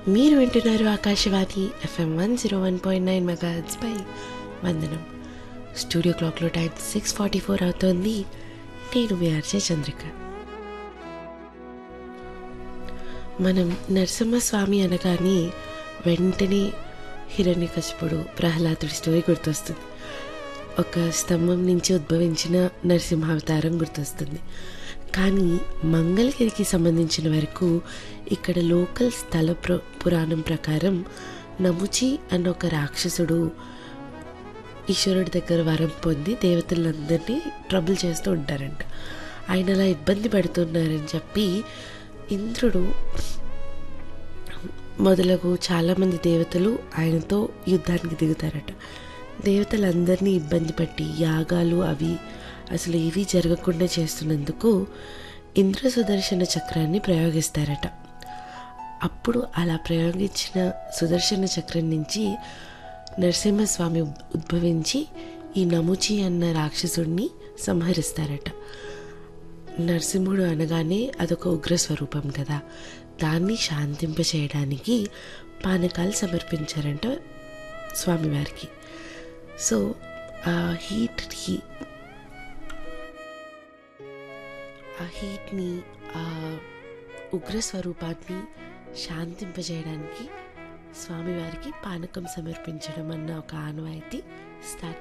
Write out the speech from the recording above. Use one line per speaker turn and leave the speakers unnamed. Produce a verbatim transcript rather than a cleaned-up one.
మీరు వింటున్నారు Akashvani FM one zero one point nine megahertz పై వందనం. స్టూడియో క్లాక్లో టైం సిక్స్ ఫార్టీ ఫోర్ అవుతోంది. నేను మీ ఆర్జే చంద్రిక. మనం నరసింహస్వామి అనగానే వెంటనే హిరణ్యకశిపుడు, ప్రహ్లాదుడి స్టోరీ గుర్తొస్తుంది. ఒక స్తంభం నుంచి ఉద్భవించిన నరసింహావతారం గుర్తొస్తుంది. కానీ మంగళగిరికి సంబంధించిన వరకు ఇక్కడ లోకల్ స్థల ప్ర పురాణం ప్రకారం నముచి అన్న ఒక రాక్షసుడు ఈశ్వరుడి దగ్గర వరం పొంది దేవతలందరినీ ట్రబుల్ చేస్తూ ఉంటారంట. ఆయన అలా ఇబ్బంది పడుతున్నారని చెప్పి ఇంద్రుడు మొదలగు చాలామంది దేవతలు ఆయనతో యుద్ధానికి దిగుతారట. దేవతలందరినీ ఇబ్బంది పట్టి యాగాలు అవి అసలు ఏవి జరగకుండా చేస్తున్నందుకు ఇంద్ర సుదర్శన చక్రాన్ని ప్రయోగిస్తారట. అప్పుడు అలా ప్రయోగించిన సుదర్శన చక్రం నుంచి నరసింహస్వామి ఉద్భవించి ఈ నముచి అన్న రాక్షసుడిని సంహరిస్తారట. నరసింహుడు అనగానే అదొక ఉగ్రస్వరూపం కదా, దాన్ని శాంతింపచేయడానికి పానకాలు సమర్పించారంట స్వామివారికి. సో ఆ హీట్కి ఆ హీట్ని ఆ ఉగ్రస్వరూపాన్ని శాంతింపజేయడానికి స్వామివారికి పానకం సమర్పించడం అన్న ఒక ఆనవాయితీ స్టార్ట్